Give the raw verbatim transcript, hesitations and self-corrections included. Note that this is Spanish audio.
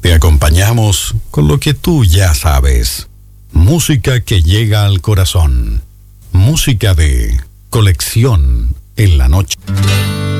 Te acompañamos con lo que tú ya sabes. Música que llega al corazón. Música de colección en la noche.